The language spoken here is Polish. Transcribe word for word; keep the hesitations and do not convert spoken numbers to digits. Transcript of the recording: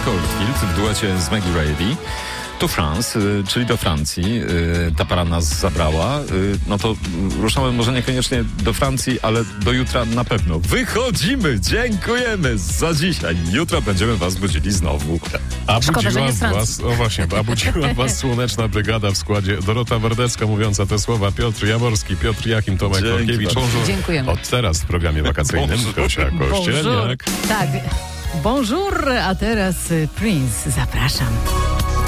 Frank Oldfield w duecie z Maggie Reilly. To France, czyli do Francji. Ta para nas zabrała. No to ruszamy może niekoniecznie do Francji, ale do jutra na pewno. Wychodzimy! Dziękujemy za dzisiaj. Jutro będziemy was budzili znowu. A Szkoda, że budziła nie z Francji. was, o właśnie, a budziła was Słoneczna Brygada w składzie Dorota Wardecka mówiąca te słowa, Piotr Jaworski, Piotr Jakim, Tomek Dzięki Olkiewicz. bardzo. Dziękujemy. Od teraz w programie wakacyjnym Gosia Bonjour. Kościelniak. Tak. Bonjour, a teraz y, Prince. Zapraszam.